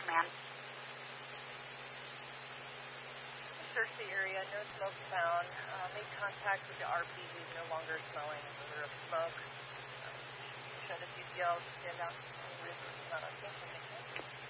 command. Search the area, no smoke found. Made contact with the RP who's no longer smelling an odor of smoke. Shut a few yells, stand out on the roof, not on